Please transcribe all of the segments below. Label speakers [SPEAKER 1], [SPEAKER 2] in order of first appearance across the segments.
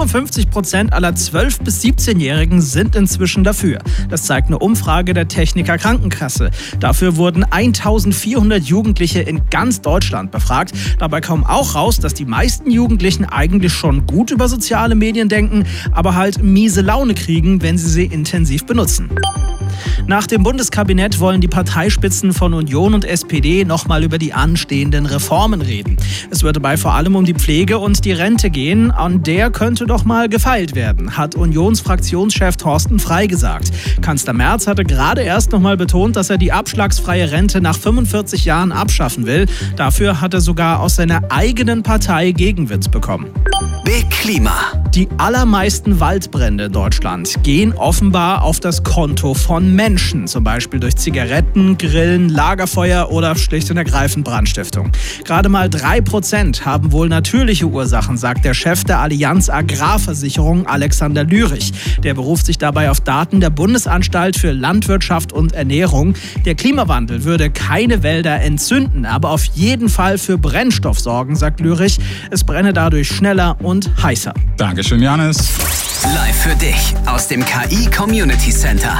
[SPEAKER 1] 57% aller 12- bis 17-Jährigen sind inzwischen dafür. Das zeigt eine Umfrage der Techniker Krankenkasse. Dafür wurden 1400 Jugendliche in ganz Deutschland befragt. Dabei kam auch raus, dass die meisten Jugendlichen eigentlich schon gut über soziale Medien denken, aber halt miese Laune kriegen, wenn sie intensiv benutzen. Nach dem Bundeskabinett wollen die Parteispitzen von Union und SPD nochmal über die anstehenden Reformen reden. Es wird dabei vor allem um die Pflege und die Rente gehen. An der könnte doch mal gefeilt werden, hat Unionsfraktionschef Thorsten Frey gesagt. Kanzler Merz hatte gerade erst nochmal betont, dass er die abschlagsfreie Rente nach 45 Jahren abschaffen will. Dafür hat er sogar aus seiner eigenen Partei Gegenwind bekommen.
[SPEAKER 2] Big Klima.
[SPEAKER 1] Die allermeisten Waldbrände in Deutschland gehen offenbar auf das Konto von Menschen, zum Beispiel durch Zigaretten, Grillen, Lagerfeuer oder schlicht und ergreifend Brandstiftung. Gerade mal 3% haben wohl natürliche Ursachen, sagt der Chef der Allianz Agrarversicherung Alexander Lürich. Der beruft sich dabei auf Daten der Bundesanstalt für Landwirtschaft und Ernährung. Der Klimawandel würde keine Wälder entzünden, aber auf jeden Fall für Brennstoff sorgen, sagt Lürich. Es brenne dadurch schneller und heißer.
[SPEAKER 3] Dankeschön, Janis.
[SPEAKER 2] Live für dich aus dem KI Community Center.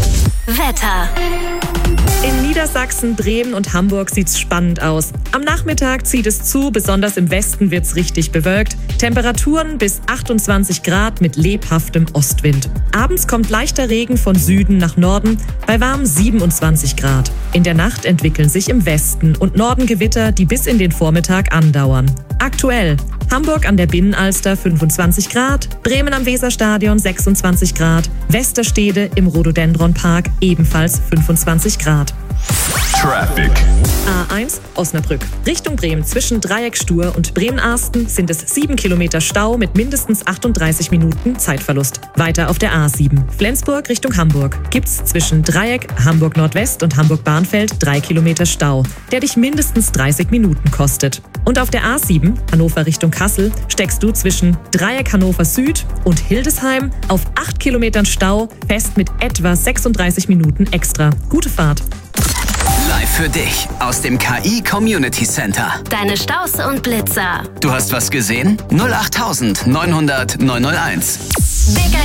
[SPEAKER 4] Wetter.
[SPEAKER 5] In Niedersachsen, Bremen und Hamburg sieht's spannend aus. Am Nachmittag zieht es zu, besonders im Westen wird's richtig bewölkt. Temperaturen bis 28 Grad mit lebhaftem Ostwind. Abends kommt leichter Regen von Süden nach Norden bei warmen 27 Grad. In der Nacht entwickeln sich im Westen und Norden Gewitter, die bis in den Vormittag andauern. Aktuell: Hamburg an der Binnenalster 25 Grad, Bremen am Weserstadion 26 Grad, Westerstede im Rhododendronpark ebenfalls 25 Grad.
[SPEAKER 3] Traffic.
[SPEAKER 5] A1 Osnabrück. Richtung Bremen zwischen Dreieck-Stur und Bremen-Arsten sind es 7 Kilometer Stau mit mindestens 38 Minuten Zeitverlust. Weiter auf der A7 Flensburg Richtung Hamburg gibt's zwischen Dreieck, Hamburg-Nordwest und Hamburg-Bahnfeld 3 Kilometer Stau, der dich mindestens 30 Minuten kostet. Und auf der A7 Hannover Richtung Kassel steckst du zwischen Dreieck Hannover Süd und Hildesheim auf 8 Kilometern Stau fest mit etwa 36 Minuten extra. Gute Fahrt.
[SPEAKER 2] Live für dich aus dem KI Community Center.
[SPEAKER 4] Deine Staus und Blitzer.
[SPEAKER 2] Du hast was gesehen? 08900 901.
[SPEAKER 4] Big